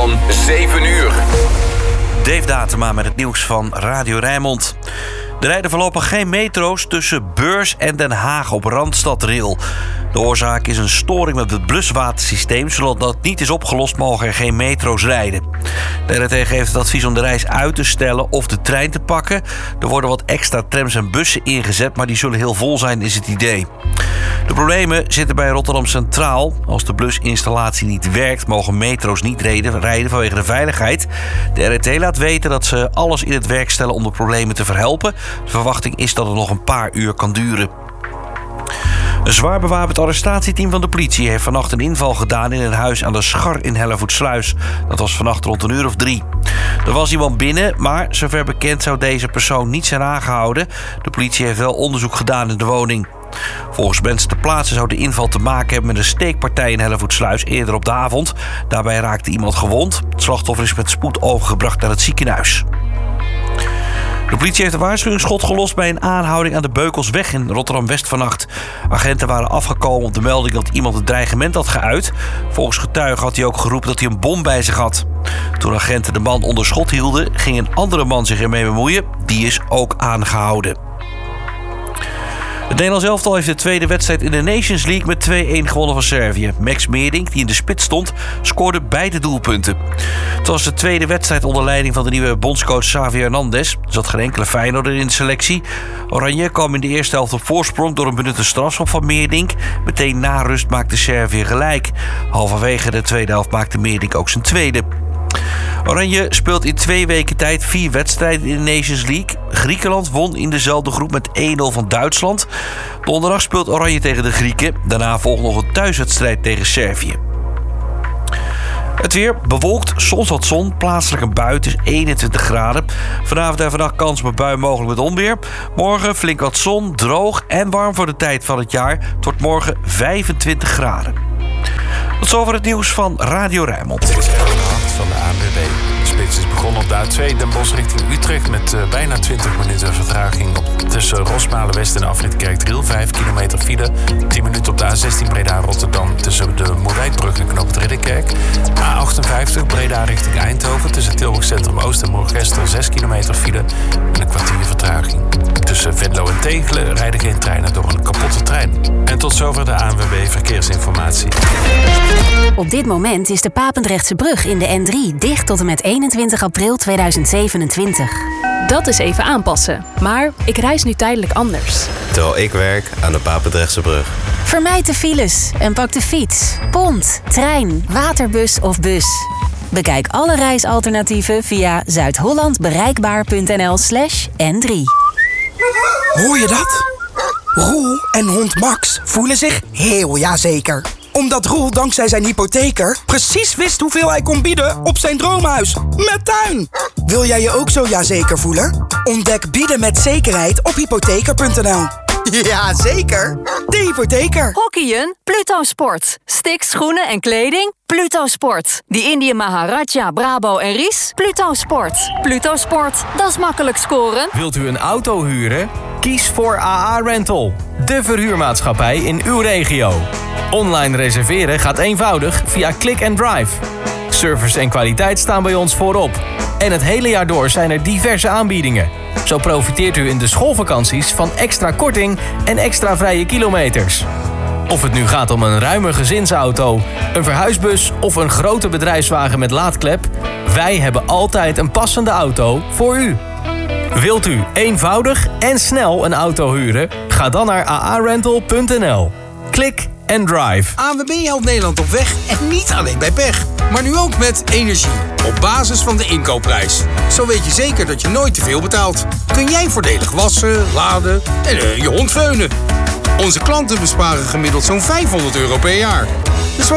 van 7 uur. Dave Datema met het nieuws van Radio Rijnmond. Er rijden voorlopig geen metro's tussen Beurs en Den Haag op Randstadrail. De oorzaak is een storing met het bluswatersysteem. Zodat dat niet is opgelost, mogen er geen metro's rijden. De RAT geeft het advies om de reis uit te stellen of de trein te pakken. Er worden wat extra trams en bussen ingezet, maar die zullen heel vol zijn, is het idee. De problemen zitten bij Rotterdam Centraal. Als de blusinstallatie niet werkt, mogen metro's niet rijden vanwege de veiligheid. De RAT laat weten dat ze alles in het werk stellen om de problemen te verhelpen. De verwachting is dat het nog een paar uur kan duren. Een zwaar bewapend arrestatieteam van de politie heeft vannacht een inval gedaan in een huis aan de Schar in Hellevoetsluis. Dat was vannacht rond 3:00. Er was iemand binnen, maar zover bekend zou deze persoon niet zijn aangehouden. De politie heeft wel onderzoek gedaan in de woning. Volgens mensen ter plaatse zou de inval te maken hebben met een steekpartij in Hellevoetsluis eerder op de avond. Daarbij raakte iemand gewond. Het slachtoffer is met spoed overgebracht naar het ziekenhuis. De politie heeft een waarschuwingsschot gelost bij een aanhouding aan de Beukelsweg in Rotterdam-West vannacht. Agenten waren afgekomen op de melding dat iemand een dreigement had geuit. Volgens getuigen had hij ook geroepen dat hij een bom bij zich had. Toen agenten de man onder schot hielden, ging een andere man zich ermee bemoeien. Die is ook aangehouden. Het Nederlands elftal heeft de tweede wedstrijd in de Nations League met 2-1 gewonnen van Servië. Max Meerdink, die in de spits stond, scoorde beide doelpunten. Het was de tweede wedstrijd onder leiding van de nieuwe bondscoach Xavi Hernandez. Er zat geen enkele Feyenoorder in de selectie. Oranje kwam in de eerste helft op voorsprong door een benutte strafschop van Meerdink. Meteen na rust maakte Servië gelijk. Halverwege de tweede helft maakte Meerdink ook zijn tweede. Oranje speelt in 2 weken tijd 4 wedstrijden in de Nations League. Griekenland won in dezelfde groep met 1-0 van Duitsland. Donderdag speelt Oranje tegen de Grieken. Daarna volgt nog een thuiswedstrijd tegen Servië. Het weer bewolkt, soms wat zon, plaatselijk een bui, het is 21 graden. Vanavond en vannacht kans op een bui, mogelijk met onweer. Morgen flink wat zon, droog en warm voor de tijd van het jaar. Het wordt morgen 25 graden. Tot zover het nieuws van Radio Rijnmond. Dit is Erwin Hart van de ANWB. De spits is begonnen op de A2 Den Bosch richting Utrecht met bijna 20 minuten vertraging tussen Rosmalen-West en Afrit Kerkdriel. 5 kilometer file. 10 minuten op de A16 Breda-Rotterdam tussen de Moerijtbrug en Knoop het Ridderkerk. A58 Breda richting Eindhoven tussen Tilburg Centrum Oost en Moergestel 6 kilometer file en een kwartier vertraging. Tussen Venlo en Tegelen rijden geen treinen door een kapotte trein. En tot zover de ANWB Verkeersinformatie. Op dit moment is de Papendrechtse brug in de N3 dicht tot en met 21 april 2027. Dat is even aanpassen, maar ik reis nu tijdelijk anders. Terwijl ik werk aan de Papendrechtse brug. Vermijd de files en pak de fiets, pont, trein, waterbus of bus. Bekijk alle reisalternatieven via zuidhollandbereikbaar.nl/N3. Hoor je dat? Roel en hond Max voelen zich heel jazeker. Omdat Roel dankzij zijn hypotheker precies wist hoeveel hij kon bieden op zijn droomhuis. Met tuin! Wil jij je ook zo jazeker voelen? Ontdek bieden met zekerheid op hypotheker.nl. Ja, zeker. De hypotheker. Hockeyen? Pluto Sport. Sticks, schoenen en kleding? Pluto Sport. Die Indië Maharaja, Brabo en Ries? Pluto Sport. Pluto Sport, dat is makkelijk scoren. Wilt u een auto huren? Kies voor AA Rental. De verhuurmaatschappij in uw regio. Online reserveren gaat eenvoudig via Click and Drive. Service en kwaliteit staan bij ons voorop. En het hele jaar door zijn er diverse aanbiedingen. Zo profiteert u in de schoolvakanties van extra korting en extra vrije kilometers. Of het nu gaat om een ruime gezinsauto, een verhuisbus of een grote bedrijfswagen met laadklep, wij hebben altijd een passende auto voor u. Wilt u eenvoudig en snel een auto huren? Ga dan naar aarental.nl. Klik en drive. ANWB helpt Nederland op weg en niet alleen bij pech. Maar nu ook met energie. Op basis van de inkoopprijs. Zo weet je zeker dat je nooit te veel betaalt. Kun jij voordelig wassen, laden en je hond veunen. Onze klanten besparen gemiddeld zo'n €500 per jaar. Dus